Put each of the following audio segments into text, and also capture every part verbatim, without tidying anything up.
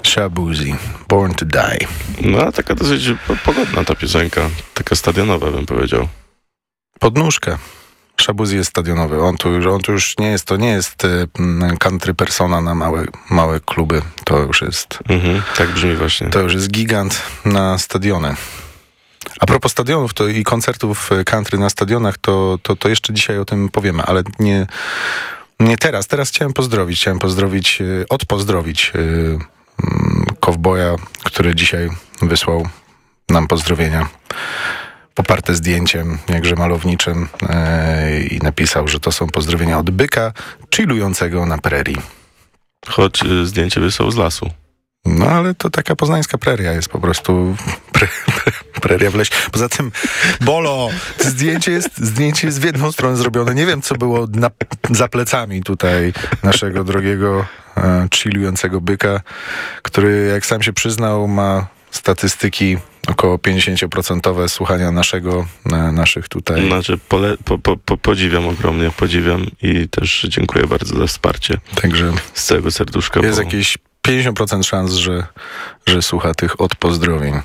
Shaboozey, Born to Die. No, a taka dosyć pogodna ta piosenka. Taka stadionowa, bym powiedział. Podnóżkę. Shaboozey jest stadionowy. On tu, już, on tu już nie jest, to nie jest country persona na małe, małe kluby. To już jest... Mhm, tak brzmi właśnie. To już jest gigant na stadiony. A propos stadionów to i koncertów country na stadionach, to, to, to jeszcze dzisiaj o tym powiemy, ale nie, nie teraz. Teraz chciałem pozdrowić, chciałem pozdrowić, odpozdrowić Kowboja, który dzisiaj wysłał nam pozdrowienia poparte zdjęciem, jakże malowniczym e, i napisał, że to są pozdrowienia od byka chillującego na prerii. Choć y, zdjęcie wysłał z lasu. No ale to taka poznańska preria jest po prostu pre, pre, preria w lesie. Poza tym, Bolo, zdjęcie jest, zdjęcie jest w jedną stronę zrobione. Nie wiem, co było na, za plecami tutaj naszego drogiego e, chillującego byka, który, jak sam się przyznał, ma statystyki około pięćdziesiąt procent słuchania naszego, na, naszych tutaj... Znaczy, pole, po, po, po, podziwiam ogromnie, podziwiam i też dziękuję bardzo za wsparcie. Także z całego serduszka. Jest bo... jakieś pięćdziesiąt procent szans, że, że słucha tych odpozdrowień.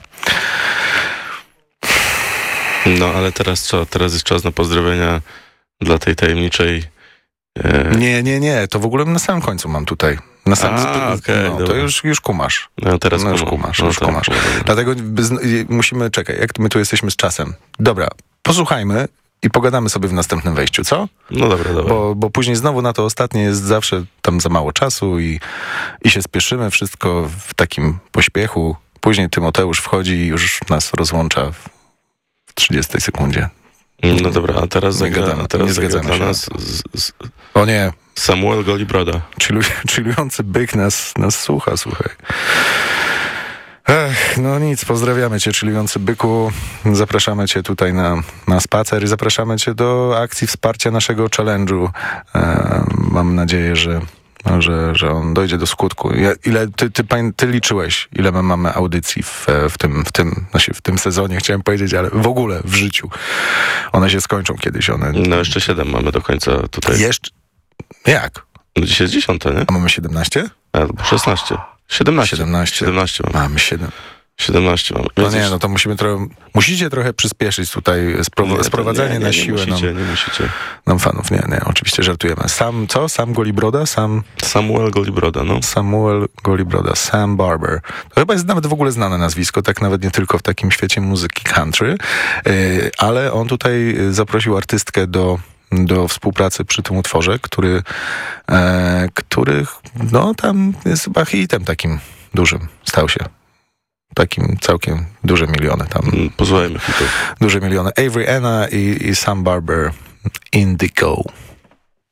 No, ale teraz, co, teraz jest czas na pozdrowienia dla tej tajemniczej... E... Nie, nie, nie, to w ogóle na samym końcu mam tutaj. Na samym A, okay, no, to już, już kumasz. No, teraz no, już kumam. kumasz, no, już tak, kumasz. no, no. Dlatego musimy, czekaj, jak my tu jesteśmy z czasem. Dobra, posłuchajmy i pogadamy sobie w następnym wejściu, co? No dobra, dobra. Bo, bo później znowu na to ostatnie jest zawsze tam za mało czasu i, i się spieszymy, wszystko w takim pośpiechu. Później Tymoteusz wchodzi i już nas rozłącza w, w trzydziestej sekundzie. No dobra, a teraz nie, zagra, gadamy, a teraz nie zagra zgadzamy dla się. nas z, z O nie, Samuel Golibroda. chillujący byk nas, nas słucha, słuchaj. Ech, no nic, pozdrawiamy cię, chillujący byku. Zapraszamy cię tutaj na, na spacer i zapraszamy cię do akcji wsparcia naszego challenge'u. E, mam nadzieję, że, że, że on dojdzie do skutku. Ja, ile ty, ty, ty liczyłeś, ile my mamy audycji w, w, tym, w, tym, w tym sezonie, chciałem powiedzieć, ale w ogóle w życiu. One się skończą kiedyś. One... No jeszcze siedem mamy do końca tutaj. Jeszcze? Jak? No dzisiaj jest dziesiąte, nie? A mamy siedemnaście? Albo szesnaście. siedemnaście. siedemnaście. siedemnaście mamy. Mamy siedem. siedemnaście mamy. No nie, no to musimy trochę, musicie trochę przyspieszyć tutaj spro- nie, sprowadzenie nie, nie, na nie siłę musicie, nam, nie musicie. nam fanów. Nie, nie, oczywiście żartujemy. Sam, co? Sam Golibroda? Sam Samuel Golibroda, no. Samuel Golibroda, Sam Barber. To chyba jest nawet w ogóle znane nazwisko, tak nawet nie tylko w takim świecie muzyki country, yy, ale on tutaj zaprosił artystkę do do współpracy przy tym utworze, który, e, który no tam jest chyba hitem takim dużym, stał się. Takim całkiem duże miliony tam. Posłuchajmy hitów. Duże miliony. Avery Anna i, i Sam Barber, Indigo.